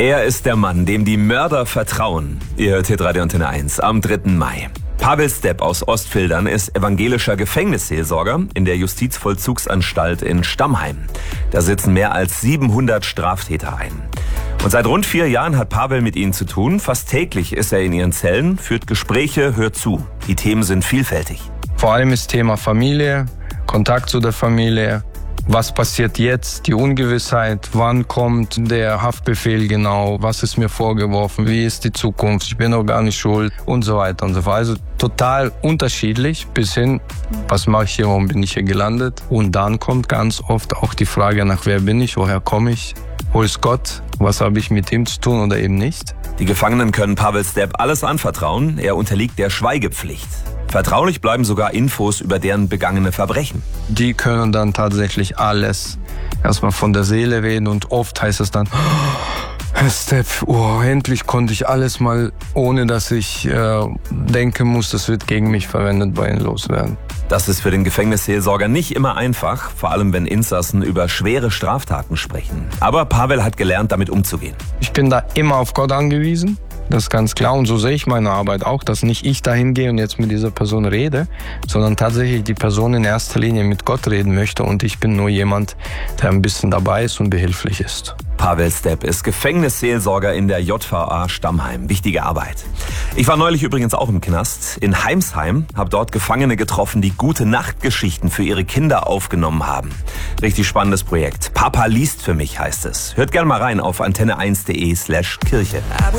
Er ist der Mann, dem die Mörder vertrauen. Ihr hört Hitradio Antenne 1 am 3. Mai. Pavel Stepp aus Ostfildern ist evangelischer Gefängnisseelsorger in der Justizvollzugsanstalt in Stammheim. Da sitzen mehr als 700 Straftäter ein. Und seit rund 4 Jahren hat Pavel mit ihnen zu tun. Fast täglich ist er in ihren Zellen, führt Gespräche, hört zu. Die Themen sind vielfältig. Vor allem ist Thema Familie, Kontakt zu der Familie. Was passiert jetzt? Die Ungewissheit. Wann kommt der Haftbefehl genau? Was ist mir vorgeworfen? Wie ist die Zukunft? Ich bin noch gar nicht schuld und so weiter und so fort. Also total unterschiedlich bis hin, was mache ich hier? Warum bin ich hier gelandet? Und dann kommt ganz oft auch die Frage nach, wer bin ich? Woher komme ich? Wo ist Gott? Was habe ich mit ihm zu tun oder eben nicht? Die Gefangenen können Pavel Stepp alles anvertrauen. Er unterliegt der Schweigepflicht. Vertraulich bleiben sogar Infos über deren begangene Verbrechen. Die können dann tatsächlich alles erstmal von der Seele reden und oft heißt es dann, Herr Stepp, endlich konnte ich alles mal, ohne dass ich denken muss, das wird gegen mich verwendet, bei Ihnen loswerden. Das ist für den Gefängnisseelsorger nicht immer einfach, vor allem wenn Insassen über schwere Straftaten sprechen. Aber Pavel hat gelernt, damit umzugehen. Ich bin da immer auf Gott angewiesen. Das ist ganz klar und so sehe ich meine Arbeit auch, dass nicht ich dahin gehe und jetzt mit dieser Person rede, sondern tatsächlich die Person in erster Linie mit Gott reden möchte und ich bin nur jemand, der ein bisschen dabei ist und behilflich ist. Pavel Stepp ist Gefängnisseelsorger in der JVA Stammheim. Wichtige Arbeit. Ich war neulich übrigens auch im Knast in Heimsheim, habe dort Gefangene getroffen, die Gute-Nacht-Geschichten für ihre Kinder aufgenommen haben. Richtig spannendes Projekt. Papa liest für mich heißt es. Hört gerne mal rein auf antenne1.de/Kirche.